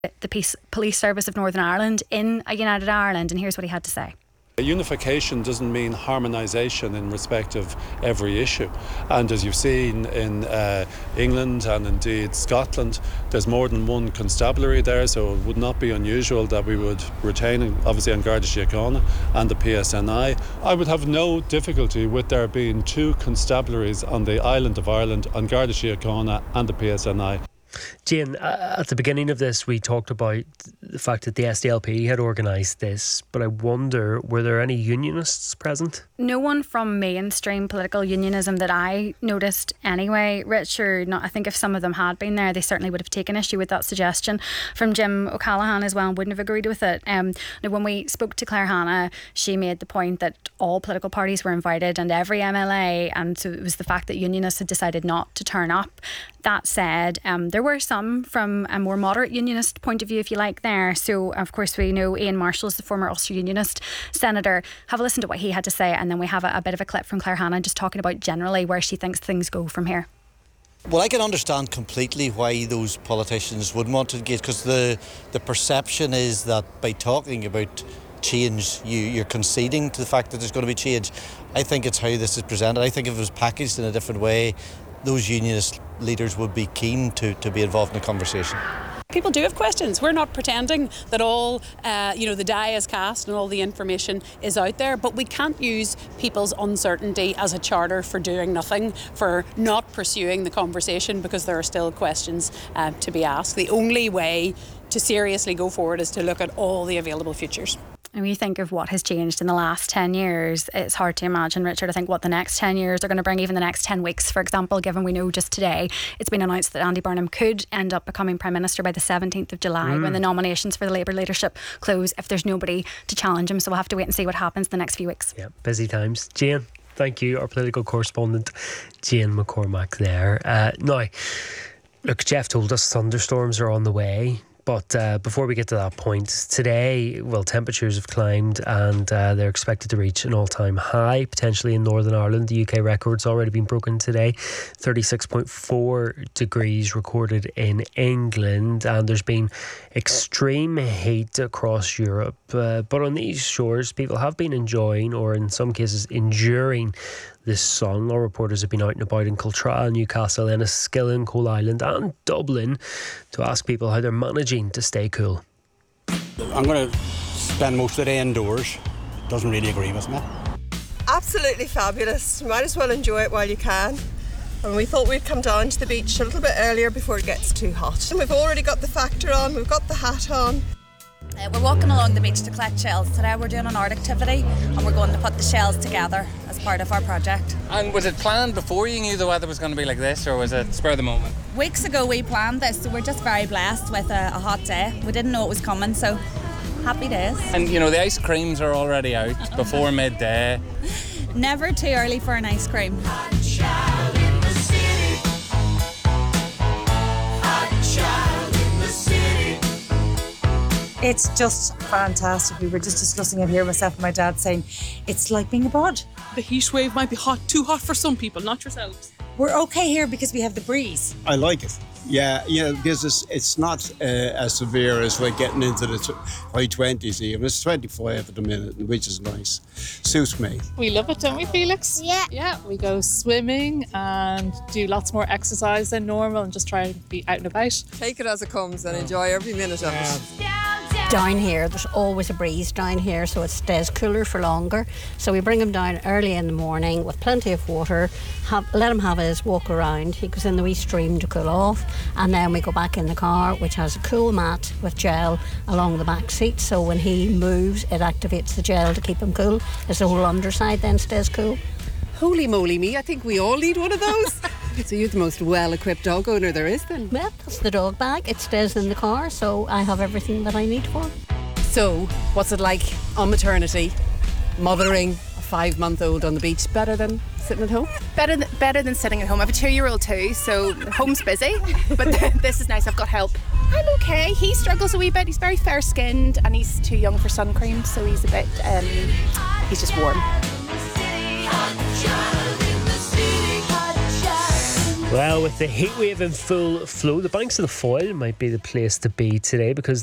the Police Service of Northern Ireland in a United Ireland, and here's what he had to say. Unification doesn't mean harmonisation in respect of every issue, and as you've seen in England and indeed Scotland, there's more than one constabulary there, so it would not be unusual that we would retain obviously An Garda Síochána and the PSNI. I would have no difficulty with there being two constabularies on the island of Ireland, An Garda Síochána and the PSNI. Jane, at the beginning of this we talked about the fact that the SDLP had organised this, but I wonder, were there any unionists present? No one from mainstream political unionism that I noticed anyway, Richard. I think if some of them had been there, they certainly would have taken issue with that suggestion from Jim O'Callaghan as well and wouldn't have agreed with it. Now, when we spoke to Claire Hanna, she made the point that all political parties were invited and every MLA, and so it was the fact that unionists had decided not to turn up. That said, there were some from a more moderate unionist point of view, if you like, there. So, of course, we know Ian Marshall is the former Ulster Unionist Senator. Have a listen to what he had to say, and then we have a bit of a clip from Claire Hanna just talking about generally where she thinks things go from here. Well, I can understand completely why those politicians wouldn't want to engage, because the perception is that by talking about change, you're conceding to the fact that there's going to be change. I think it's how this is presented. I think if it was packaged in a different way, those unionist leaders would be keen to be involved in the conversation. People do have questions. We're not pretending that all, the die is cast and all the information is out there, but we can't use people's uncertainty as a charter for doing nothing, for not pursuing the conversation, because there are still questions to be asked. The only way to seriously go forward is to look at all the available futures. And when you think of what has changed in the last 10 years, it's hard to imagine, Richard, I think what the next 10 years are going to bring, even the next 10 weeks, for example, given we know just today it's been announced that Andy Burnham could end up becoming Prime Minister by the 17th of July when the nominations for the Labour leadership close, if there's nobody to challenge him. So we'll have to wait and see what happens the next few weeks. Yeah, busy times. Jane, thank you. Our political correspondent, Jane McCormack there. Now, look, Jeff told us thunderstorms are on the way. But before we get to that point, today, temperatures have climbed and they're expected to reach an all-time high, potentially in Northern Ireland. The UK record's already been broken today. 36.4 degrees recorded in England, and there's been extreme heat across Europe. But on these shores, people have been enjoying, or in some cases enduring, this sun. Our reporters have been out and about in Cultra, Newcastle, Enniskillen, Coal Island and Dublin to ask people how they're managing to stay cool. I'm going to spend most of the day indoors. Doesn't really agree with me. Absolutely fabulous. You might as well enjoy it while you can. And we thought we'd come down to the beach a little bit earlier before it gets too hot. And we've already got the factor on, we've got the hat on. We're walking along the beach to collect shells. Today we're doing an art activity and we're going to put the shells together as part of our project. And was it planned before you knew the weather was going to be like this, or was it spur of the moment? Weeks ago we planned this, so we're just very blessed with a hot day. We didn't know it was coming, so happy days. And the ice creams are already out before midday. Never too early for an ice cream. It's just fantastic. We were just discussing it here, myself and my dad, saying it's like being abroad. The heat wave might be too hot for some people, not yourselves. We're okay here because we have the breeze. I like it. Yeah, because it's not as severe as like getting into the high 20s even. It's 25 at the minute, which is nice. Suits me. We love it, don't we, Felix? Yeah. Yeah, we go swimming and do lots more exercise than normal and just try and be out and about. Take it as it comes and enjoy every minute of it. Down here, there's always a breeze down here, so it stays cooler for longer. So we bring him down early in the morning with plenty of water, let him have his walk around. He goes in the wee stream to cool off, and then we go back in the car, which has a cool mat with gel along the back seat. So when he moves, it activates the gel to keep him cool. His whole underside then stays cool. Holy moly me, I think we all need one of those. So you're the most well-equipped dog owner there is then? Well, that's the dog bag. It stays in the car, so I have everything that I need for him. So, what's it like on maternity, mothering a 5-month-old on the beach? Better than sitting at home? Better than sitting at home. I have a 2-year-old too, so home's busy, but this is nice. I've got help. I'm okay. He struggles a wee bit. He's very fair-skinned and he's too young for sun cream, so he's a bit, he's just warm. Well, with the heat wave in full flow, the banks of the Foyle might be the place to be today, because